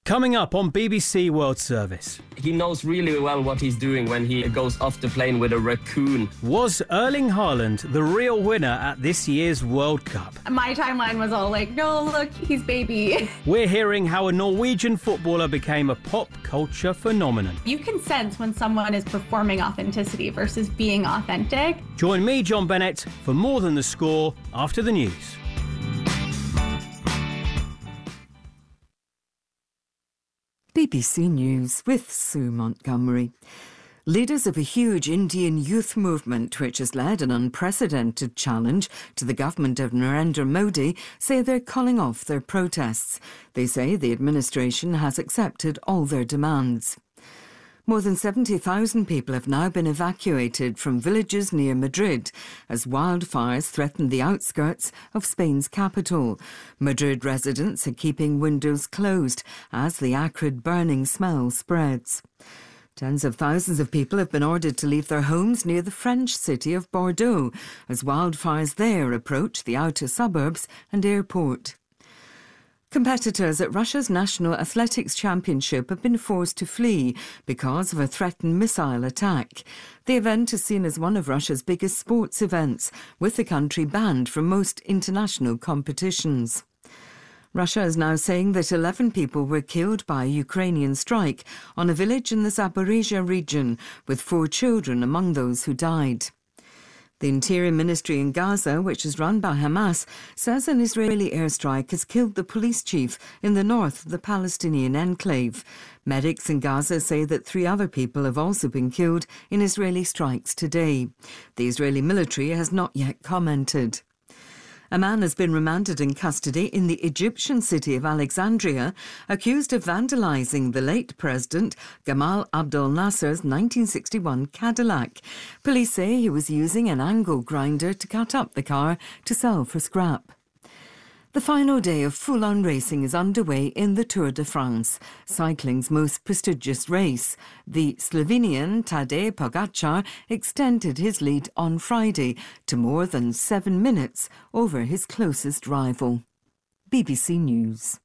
Coming up on BBC World Service. He knows really well what he's doing when he goes off the plane with a raccoon. Was Erling Haaland the real winner at this year's World Cup? My timeline was all like, no, look, he's baby. We're hearing how a Norwegian footballer became a pop culture phenomenon. You can sense when someone is performing authenticity versus being authentic. Join me, John Bennett, for More Than the Score after the news. BBC News with Sue Montgomery. Leaders of a huge Indian youth movement, which has led an unprecedented challenge to the government of Narendra Modi, say they're calling off their protests. They say the administration has accepted all their demands. More than 70,000 people have now been evacuated from villages near Madrid as wildfires threaten the outskirts of Spain's capital. Madrid residents are keeping windows closed as the acrid burning smell spreads. Tens of thousands of people have been ordered to leave their homes near the French city of Bordeaux as wildfires there approach the outer suburbs and airport. Competitors at Russia's National Athletics Championship have been forced to flee because of a threatened missile attack. The event is seen as one of Russia's biggest sports events, with the country banned from most international competitions. Russia is now saying that 11 people were killed by a Ukrainian strike on a village in the Zaporizhia region, with 4 children among those who died. The Interior Ministry in Gaza, which is run by Hamas, says an Israeli airstrike has killed the police chief in the north of the Palestinian enclave. Medics in Gaza say that 3 other people have also been killed in Israeli strikes today. The Israeli military has not yet commented. A man has been remanded in custody in the Egyptian city of Alexandria, accused of vandalising the late President Gamal Abdel Nasser's 1961 Cadillac. Police say he was using an angle grinder to cut up the car to sell for scrap. The final day of full-on racing is underway in the Tour de France, cycling's most prestigious race. The Slovenian Tadej Pogačar extended his lead on Friday to more than 7 minutes over his closest rival. BBC News.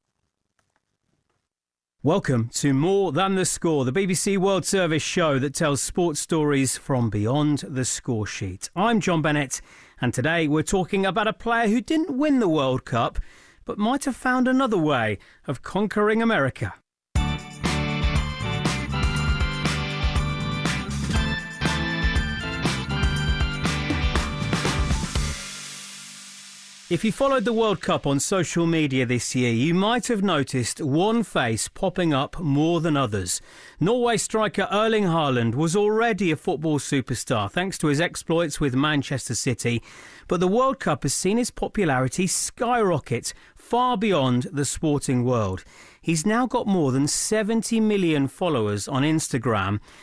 Welcome to More Than the Score, the BBC World Service show that tells sports stories from beyond the score sheet. I'm John Bennett, and today we're talking about a player who didn't win the World Cup, but might have found another way of conquering America. If you followed the World Cup on social media this year, you might have noticed one face popping up more than others. Norway striker Erling Haaland was already a football superstar thanks to his exploits with Manchester City, but the World Cup has seen his popularity skyrocket far beyond the sporting world. He's now got more than 70 million followers on Instagram,